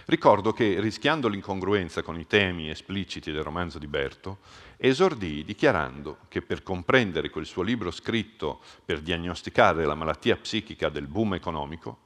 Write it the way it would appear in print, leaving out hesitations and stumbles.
Ricordo che, rischiando l'incongruenza con i temi espliciti del romanzo di Berto, esordii dichiarando che per comprendere quel suo libro scritto per diagnosticare la malattia psichica del boom economico,